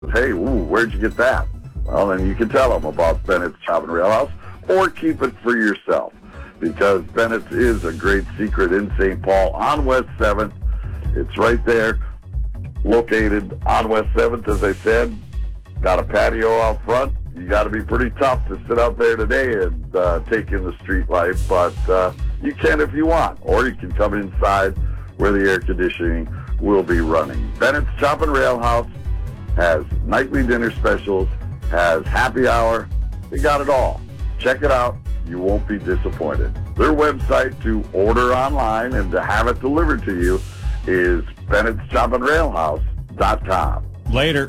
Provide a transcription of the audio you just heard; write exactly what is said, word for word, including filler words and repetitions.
Hey, ooh, where'd you get that? Well, then you can tell them about Bennett's Chop and Rail House, or keep it for yourself, because Bennett's is a great secret in Saint Paul on West seventh. It's right there, located on West seventh, as I said. Got a patio out front. You got to be pretty tough to sit out there today and uh, take in the street life, but uh, you can if you want, or you can come inside where the air conditioning will be running. Bennett's Chop and Rail House has nightly dinner specials, has happy hour. They got it all. Check it out. You won't be disappointed. Their website to order online and to have it delivered to you is Bennett's Chop and Rail House dot com. Later.